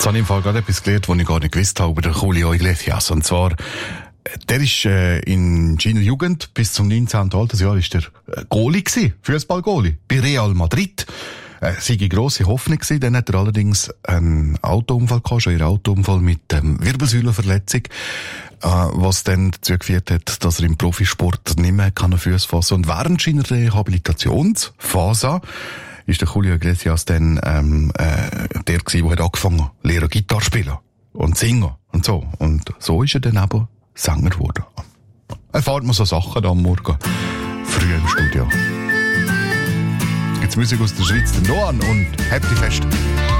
Jetzt habe ich im Fall gerade etwas gelernt, was ich gar nicht gewusst habe über den Julio Iglesias. Und zwar, der ist in seiner Jugend bis zum 19. Altersjahr ist der Goalie gewesen, Fußball-Goalie, bei Real Madrid. Sei eine grosse Hoffnung gewesen. Dann hat er allerdings einen Autounfall gehabt, schon einen Autounfall mit Wirbelsäulenverletzung, was dann dazu geführt hat, dass er im Profisport nicht mehr Füße fassen kann. Und während seiner Rehabilitationsphase ist der Julio Iglesias dann der gewesen, der angefangen hat, lernen Gitarre spielen und singen und so. Und so ist er dann eben Sänger geworden. Erfahrt man so Sachen da am Morgen früh im Studio. Jetzt Musik aus der Schweiz, der Noan und Happy Fest.